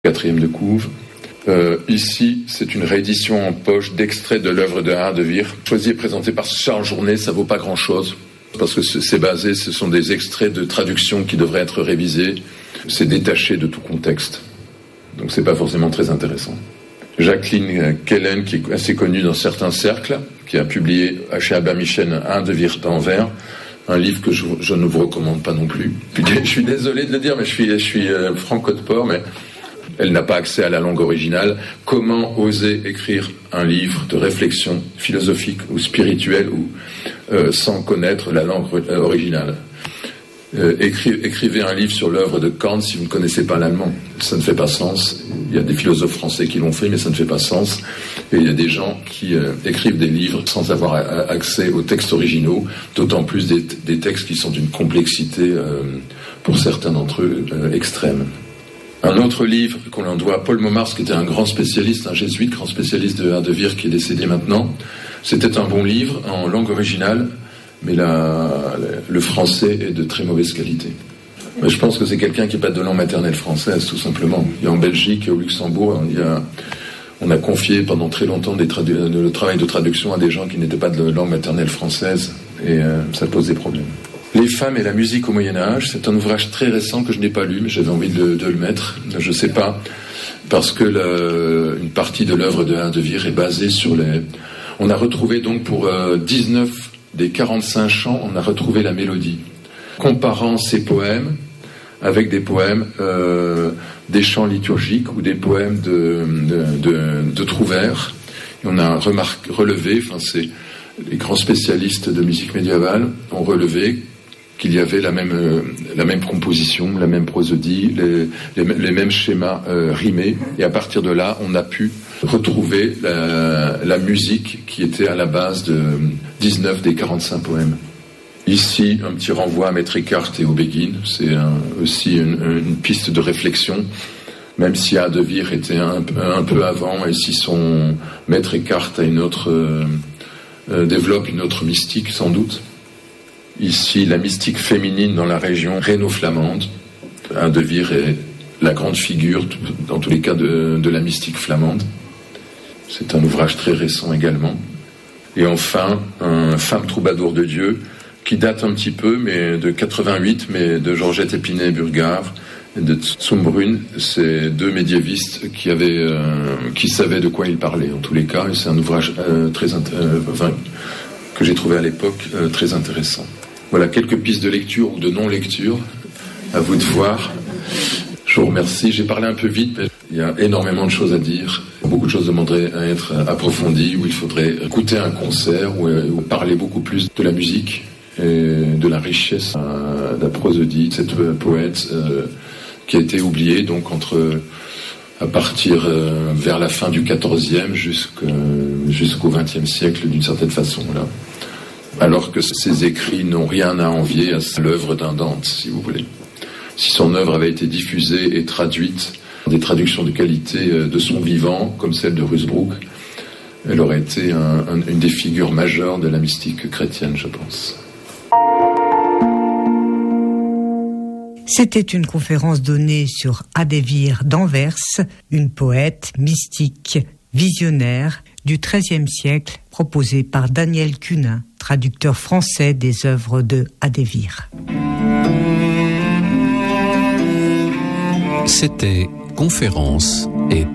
4e de couve. Ici, c'est une réédition en poche d'extraits de l'œuvre de Hardevir, choisi et présenté par Charles Journet. Ça vaut pas grand-chose, parce que ce sont des extraits de traduction qui devraient être révisés. C'est détaché de tout contexte, donc c'est pas forcément très intéressant. Jacqueline Kellen, qui est assez connue dans certains cercles, qui a publié chez Albert Michel Hardevir d'Anvers, un livre que je ne vous recommande pas non plus. Je suis désolé de le dire, mais je suis franco de port, mais elle n'a pas accès à la langue originale. Comment oser écrire un livre de réflexion philosophique ou spirituelle sans connaître la langue originale? Écrivez un livre sur l'œuvre de Kant si vous ne connaissez pas l'allemand. Ça ne fait pas sens. Il y a des philosophes français qui l'ont fait, mais ça ne fait pas sens. Et il y a des gens qui écrivent des livres sans avoir accès aux textes originaux, d'autant plus des textes qui sont d'une complexité, pour certains d'entre eux, extrême. Un autre livre qu'on en doit à Paul Momars, qui était un grand spécialiste, un jésuite, grand spécialiste de Hardevir, qui est décédé maintenant. C'était un bon livre en langue originale, mais le français est de très mauvaise qualité. Mais je pense que c'est quelqu'un qui n'est pas de langue maternelle française, tout simplement. Il y a en Belgique et au Luxembourg, on a confié pendant très longtemps le travail de traduction à des gens qui n'étaient pas de langue maternelle française, et ça pose des problèmes. Les femmes et la musique au Moyen-Âge, c'est un ouvrage très récent que je n'ai pas lu, mais j'avais envie de le mettre. Je ne sais pas, parce que une partie de l'œuvre de Hardevir est basée sur On a retrouvé donc pour 19 des 45 chants, on a retrouvé la mélodie. Comparant ces poèmes avec des poèmes, des chants liturgiques ou des poèmes de Trouvère, et on a relevé, les grands spécialistes de musique médiévale ont relevé qu'il y avait la même composition, la même prosodie, les mêmes schémas rimés. Et à partir de là, on a pu retrouver la musique qui était à la base de 19 des 45 poèmes. Ici, un petit renvoi à Maître Eckhart et au Béguine. C'est aussi une piste de réflexion, même si Hardevir était un peu avant, et si son Maître Eckhart développe une autre mystique, sans doute. Ici, la mystique féminine dans la région rhéno-flamande. Hardevir est la grande figure, dans tous les cas, de la mystique flamande. C'est un ouvrage très récent également. Et enfin, un Femme troubadour de Dieu, qui date un petit peu, mais de 88, mais de Georgette Épinay-Burgard et de Tsumbrun. C'est deux médiévistes qui savaient de quoi ils parlaient, en tous les cas. Et c'est un ouvrage que j'ai trouvé à l'époque très intéressant. Voilà quelques pistes de lecture ou de non-lecture. À vous de voir. Je vous remercie. J'ai parlé un peu vite, mais il y a énormément de choses à dire. Beaucoup de choses demanderaient à être approfondies, où il faudrait écouter un concert, ou parler beaucoup plus de la musique et de la richesse de la prosodie de cette poète qui a été oubliée donc à partir vers la fin du XIVe jusqu'au XXe siècle d'une certaine façon là. Alors que ses écrits n'ont rien à envier à l'œuvre d'un Dante, si vous voulez. Si son œuvre avait été diffusée et traduite, des traductions de qualité de son vivant, comme celle de Rusbrook, elle aurait été une des figures majeures de la mystique chrétienne, je pense. C'était une conférence donnée sur Hardevir d'Anvers, une poète mystique, visionnaire du XIIIe siècle, proposée par Daniel Cunin, traducteur français des œuvres de Hardevir. C'était Conférence et